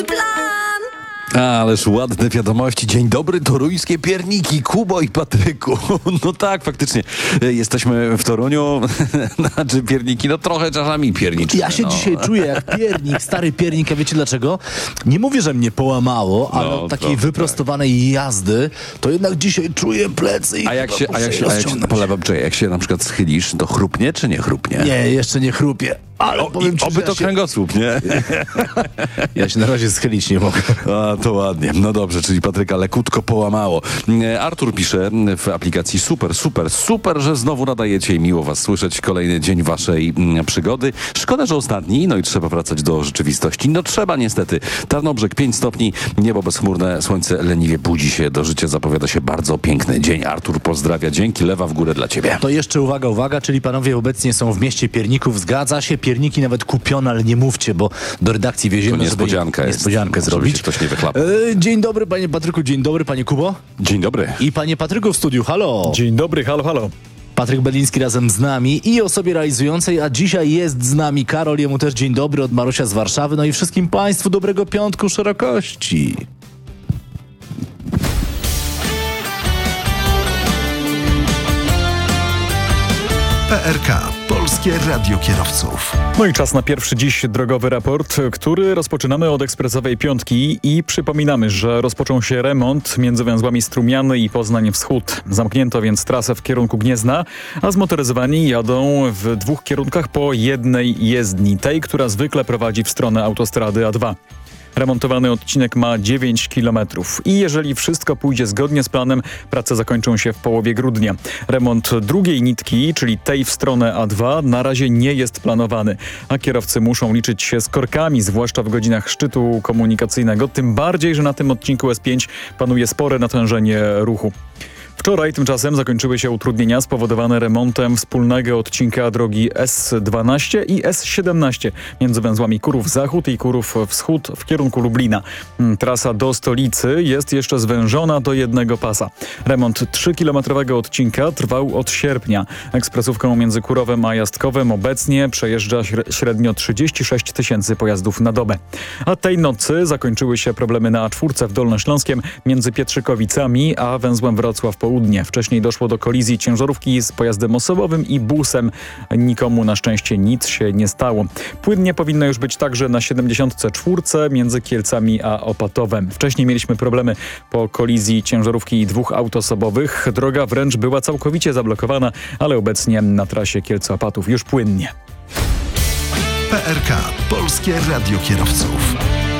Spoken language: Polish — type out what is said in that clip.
Ależ ładne wiadomości. Dzień dobry, toruńskie pierniki, Kubo i Patryku. No tak, faktycznie. Jesteśmy w Toruniu. Znaczy pierniki, no trochę czasami pierniczymy. Ja się dzisiaj czuję jak piernik, stary piernik, a wiecie dlaczego? Nie mówię, że mnie połamało, ale od takiej wyprostowanej jazdy, to jednak dzisiaj czuję plecy i A jak się jak się na przykład schylisz, to chrupnie czy nie chrupnie? Nie, jeszcze nie chrupię. Ale powiem ci, oby że to kręgosłup, nie? Ja się na razie schylić nie mogę. A, to ładnie. No dobrze, czyli Patryka lekutko połamało. Artur pisze w aplikacji super, że znowu nadajecie i miło was słyszeć. Kolejny dzień waszej przygody. Szkoda, że ostatni, no i trzeba wracać do rzeczywistości. No trzeba niestety. Tarnobrzeg 5 stopni, niebo bezchmurne, słońce leniwie budzi się. Do życia zapowiada się bardzo piękny dzień. Artur pozdrawia, dzięki, lewa w górę dla ciebie. To jeszcze uwaga, czyli panowie obecnie są w mieście pierników. Zgadza się, pierniki nawet kupione, ale nie mówcie, bo do redakcji wieziemy, to niespodziankę żeby niespodziankę zrobić. Ktoś nie wychlapa. Dzień dobry, panie Patryku, dzień dobry, panie Kubo. Dzień dobry. I panie Patryku w studiu, halo. Dzień dobry, halo. Patryk Beliński razem z nami i osobie realizującej, a dzisiaj jest z nami Karol, jemu też dzień dobry od Marusia z Warszawy, no i wszystkim państwu dobrego piątku szerokości. PRK, Polskie Radio Kierowców. No i czas na pierwszy dziś drogowy raport, który rozpoczynamy od ekspresowej piątki i przypominamy, że rozpoczął się remont między węzłami Strumiany i Poznań Wschód. Zamknięto więc trasę w kierunku Gniezna, a zmotoryzowani jadą w dwóch kierunkach po jednej jezdni, tej, która zwykle prowadzi w stronę autostrady A2. Remontowany odcinek ma 9 km i jeżeli wszystko pójdzie zgodnie z planem, prace zakończą się w połowie grudnia. Remont drugiej nitki, czyli tej w stronę A2, na razie nie jest planowany, a kierowcy muszą liczyć się z korkami, zwłaszcza w godzinach szczytu komunikacyjnego, tym bardziej, że na tym odcinku S5 panuje spore natężenie ruchu. Wczoraj tymczasem zakończyły się utrudnienia spowodowane remontem wspólnego odcinka drogi S12 i S17 między węzłami Kurów Zachód i Kurów Wschód w kierunku Lublina. Trasa do stolicy jest jeszcze zwężona do jednego pasa. Remont 3-kilometrowego odcinka trwał od sierpnia. Ekspresówką między Kurowem a Jastkowem obecnie przejeżdża średnio 36 000 pojazdów na dobę. A tej nocy zakończyły się problemy na A4 w Dolnośląskiem między Pietrzykowicami a węzłem Wrocław Południe. Wcześniej doszło do kolizji ciężarówki z pojazdem osobowym i busem. Nikomu na szczęście nic się nie stało. Płynnie powinno już być także na 74 między Kielcami a Opatowem. Wcześniej mieliśmy problemy po kolizji ciężarówki i dwóch aut osobowych. Droga wręcz była całkowicie zablokowana, ale obecnie na trasie Kielce-Opatów już płynnie. PRK, Polskie Radio Kierowców.